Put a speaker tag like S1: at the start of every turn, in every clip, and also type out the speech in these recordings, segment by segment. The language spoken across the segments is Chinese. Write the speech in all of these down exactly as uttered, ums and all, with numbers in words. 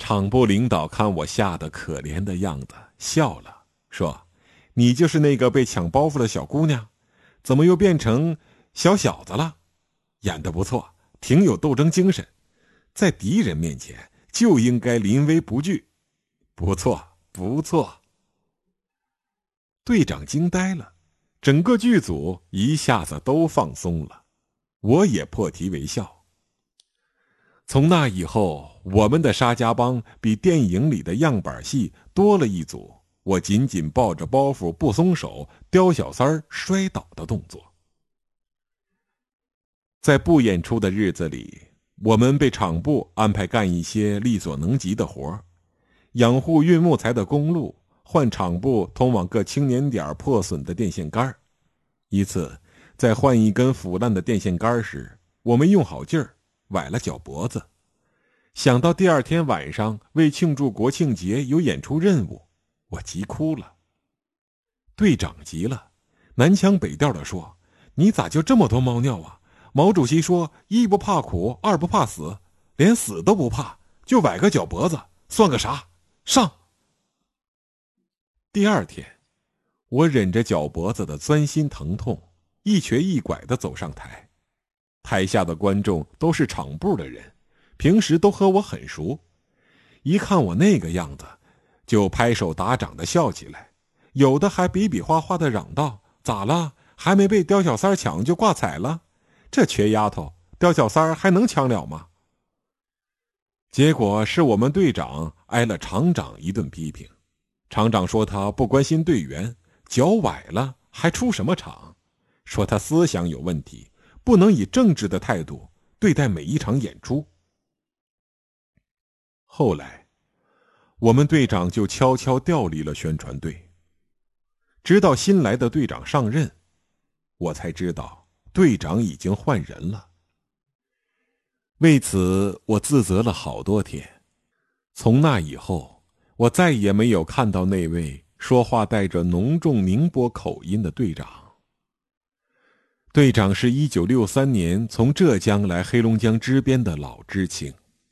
S1: 厂部领导看我吓得可怜的样子，笑了，说：“你就是那个被抢包袱的小姑娘，怎么又变成小小子了？演得不错，挺有斗争精神，在敌人面前就应该临危不惧，不错，不错。”队长惊呆了，整个剧组一下子都放松了，我也破涕为笑。从那以后，我们的沙家浜比电影里的样板戏多了一组我紧紧抱着包袱不松手，刁小三儿摔倒的动作。在不演出的日子里，我们被厂部安排干一些力所能及的活，养护运木材的公路，换厂部通往各青年点破损的电线杆。一次在换一根腐烂的电线杆时，我没用好劲儿，崴了脚脖子。想到第二天晚上为庆祝国庆节有演出任务，我急哭了。队长急了，南腔北调地说：“你咋就这么多猫尿啊？毛主席说一不怕苦，二不怕死，连死都不怕，就崴个脚脖子算个啥？上！”第二天，我忍着脚脖子的钻心疼痛，一瘸一拐地走上台。台下的观众都是厂部的人，平时都和我很熟，一看我那个样子，就拍手打掌地笑起来，有的还比比划划地嚷道：“咋了？还没被刁小三抢就挂彩了？这瘸丫头，刁小三还能抢了吗？”结果是我们队长挨了厂长一顿批评。厂长说他不关心队员，脚崴了还出什么场，说他思想有问题，不能以正直的态度对待每一场演出。后来我们队长就悄悄调离了宣传队，直到新来的队长上任，我才知道队长已经换人了。为此我自责了好多天。从那以后，我再也没有看到那位说话带着浓重宁波口音的队长。队长是一九六三年从浙江来黑龙江支边的老知青。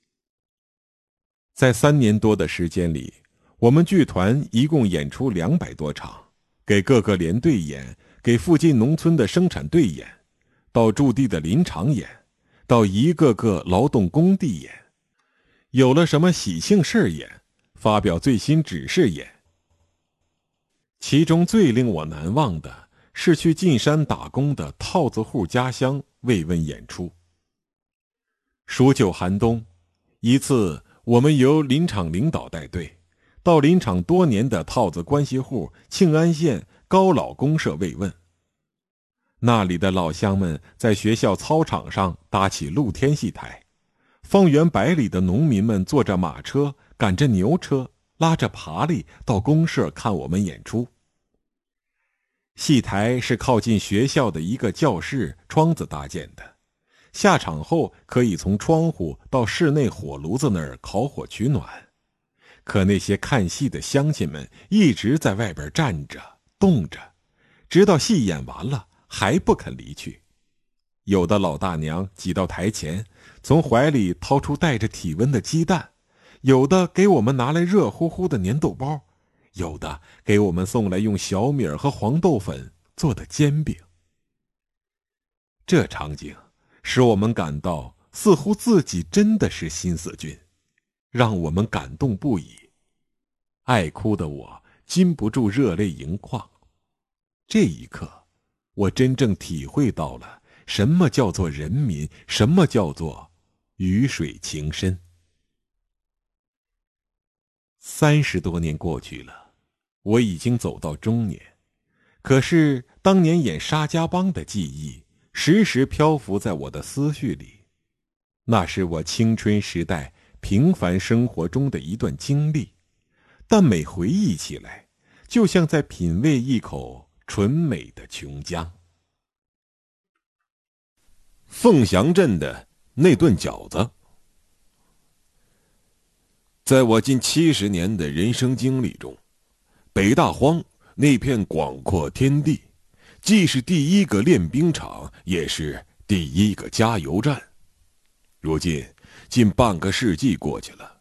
S1: 在三年多的时间里，我们剧团一共演出两百多场，给各个连队演，给附近农村的生产队演，到驻地的林场演，到一个个劳动工地演，有了什么喜庆事演，发表最新指示演。其中最令我难忘的是去进山打工的套子户家乡慰问演出。数九寒冬，一次我们由林场领导带队，到林场多年的套子关系户庆安县高老公社慰问。那里的老乡们在学校操场上搭起露天戏台，方圆百里的农民们坐着马车，赶着牛车，拉着爬犁到公社看我们演出。戏台是靠近学校的一个教室窗子搭建的，下场后可以从窗户到室内火炉子那儿烤火取暖。可那些看戏的乡亲们一直在外边站着冻着，直到戏演完了还不肯离去。有的老大娘挤到台前，从怀里掏出带着体温的鸡蛋，有的给我们拿来热乎乎的粘豆包，有的给我们送来用小米和黄豆粉做的煎饼。这场景使我们感到似乎自己真的是新四军，让我们感动不已。爱哭的我禁不住热泪盈眶。这一刻，我真正体会到了什么叫做人民，什么叫做鱼水情深。三十多年过去了，我已经走到中年，可是当年演沙家浜的记忆时时漂浮在我的思绪里。那是我青春时代平凡生活中的一段经历，但每回忆起来，就像在品味一口纯美的琼浆。凤翔镇的那顿饺子。在我近七十年的人生经历中，北大荒那片广阔天地，既是第一个练兵场，也是第一个加油站。如今近半个世纪过去了，